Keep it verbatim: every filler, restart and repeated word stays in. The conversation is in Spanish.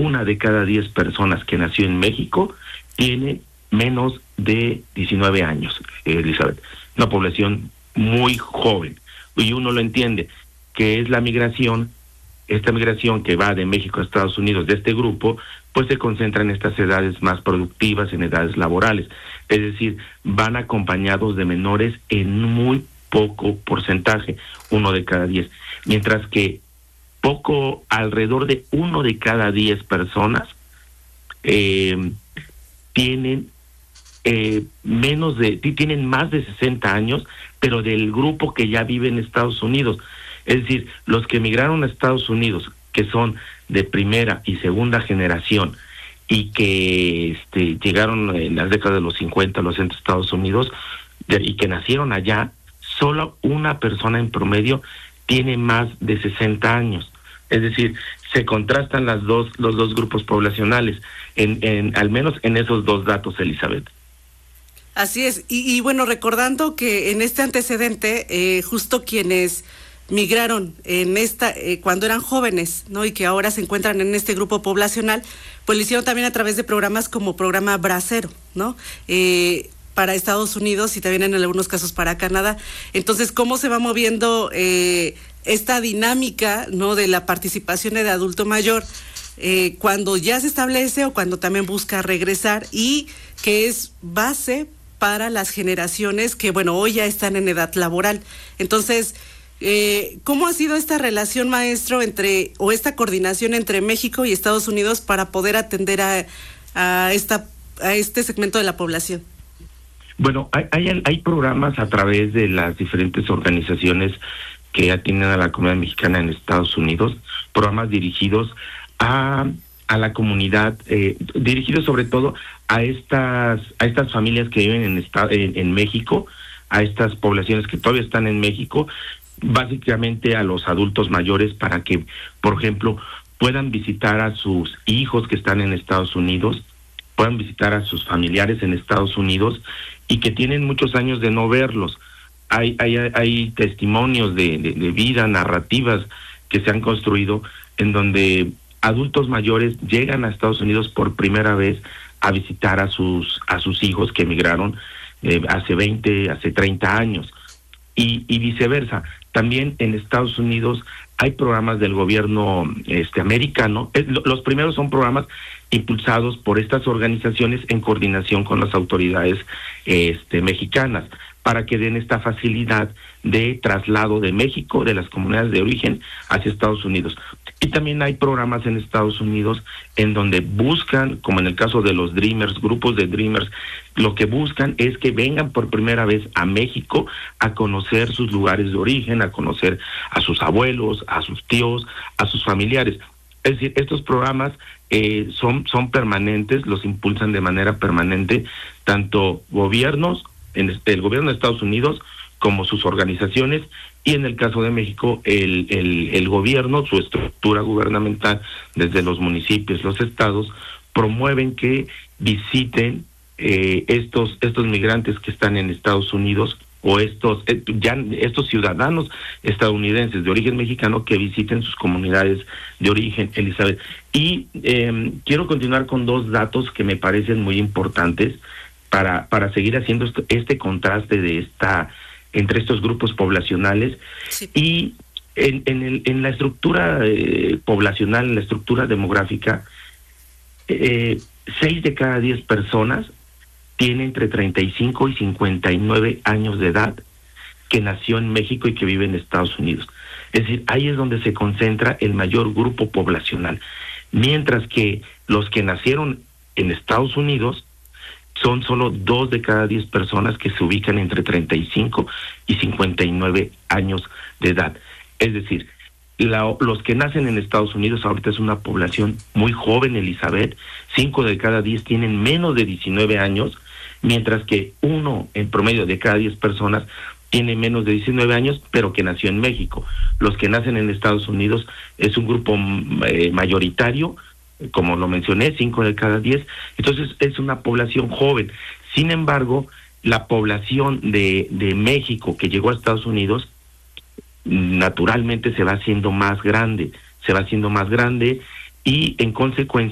una de cada diez personas que nació en México tiene menos de diecinueve años, Elizabeth. Una población muy joven. Y uno lo entiende, que es la migración, esta migración que va de México a Estados Unidos de este grupo, pues se concentra en estas edades más productivas, en edades laborales. Es decir, van acompañados de menores en muy poco porcentaje, uno de cada diez. Mientras que poco, alrededor de uno de cada diez personas eh, tienen eh, menos de, tienen más de sesenta años, pero del grupo que ya vive en Estados Unidos. Es decir, los que emigraron a Estados Unidos, que son de primera y segunda generación, y que este, llegaron en las décadas de los cincuenta a los Estados Unidos, de, y que nacieron allá, solo una persona en promedio tiene más de sesenta años. Es decir, se contrastan las dos, los dos grupos poblacionales, en, en, al menos en esos dos datos, Elizabeth. Así es, y, y bueno, recordando que en este antecedente, eh, justo quienes migraron en esta eh, cuando eran jóvenes, ¿no? Y que ahora se encuentran en este grupo poblacional, pues lo hicieron también a través de programas como programa Bracero, ¿no? Eh, para Estados Unidos y también en algunos casos para Canadá. Entonces, ¿cómo se va moviendo eh, esta dinámica, ¿no? De la participación de adulto mayor eh, cuando ya se establece o cuando también busca regresar, y que es base para las generaciones que, bueno, hoy ya están en edad laboral? Entonces, Eh, ¿cómo ha sido esta relación, maestro, entre o esta coordinación entre México y Estados Unidos para poder atender a, a esta a este segmento de la población? Bueno, hay, hay, hay programas a través de las diferentes organizaciones que atienden a la comunidad mexicana en Estados Unidos, programas dirigidos a, a la comunidad, eh, dirigidos sobre todo a estas a estas familias que viven en, esta, en, en México, a estas poblaciones que todavía están en México, básicamente a los adultos mayores, para que, por ejemplo, puedan visitar a sus hijos que están en Estados Unidos, puedan visitar a sus familiares en Estados Unidos y que tienen muchos años de no verlos. Hay hay, hay testimonios de, de, de vida, narrativas que se han construido en donde adultos mayores llegan a Estados Unidos por primera vez a visitar a sus a sus hijos que emigraron eh, hace veinte, hace treinta años, y, y viceversa. También en Estados Unidos hay programas del gobierno este americano. Los primeros son programas impulsados por estas organizaciones en coordinación con las autoridades este mexicanas, para que den esta facilidad de traslado de México, de las comunidades de origen, hacia Estados Unidos. Y también hay programas en Estados Unidos en donde buscan, como en el caso de los Dreamers, grupos de Dreamers, lo que buscan es que vengan por primera vez a México a conocer sus lugares de origen, a conocer a sus abuelos, a sus tíos, a sus familiares. Es decir, estos programas eh, son, son permanentes, los impulsan de manera permanente tanto gobiernos, en este, el gobierno de Estados Unidos, como sus organizaciones, y en el caso de México, el, el, el gobierno, su estructura gubernamental, desde los municipios, los estados, promueven que visiten eh, estos estos migrantes que están en Estados Unidos, o estos eh, ya estos ciudadanos estadounidenses de origen mexicano que visiten sus comunidades de origen, Elizabeth. Y eh, quiero continuar con dos datos que me parecen muy importantes para para seguir haciendo este, este contraste de esta entre estos grupos poblacionales. Sí. Y en en, el, en la estructura eh, poblacional, en la estructura demográfica, eh, seis de cada diez personas tiene entre treinta y cinco y cincuenta y nueve años de edad, que nació en México y que vive en Estados Unidos. Es decir, ahí es donde se concentra el mayor grupo poblacional, mientras que los que nacieron en Estados Unidos son solo dos de cada diez personas que se ubican entre treinta y cinco y cincuenta y nueve años de edad. Es decir, la, los que nacen en Estados Unidos ahorita es una población muy joven, Elizabeth. Cinco de cada diez tienen menos de diecinueve años, mientras que uno en promedio de cada diez personas tiene menos de diecinueve años, pero que nació en México. Los que nacen en Estados Unidos es un grupo eh, mayoritario, como lo mencioné, cinco de cada diez. Entonces es una población joven. Sin embargo, la población de, de México que llegó a Estados Unidos naturalmente se va haciendo más grande, se va haciendo más grande y en consecuencia